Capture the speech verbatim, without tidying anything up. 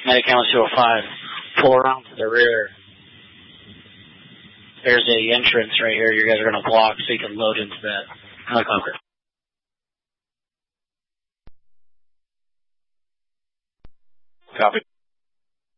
Medicam two oh five, pull around to the rear. There's a entrance right here you guys are going to block so you can load into that helicopter. Copy.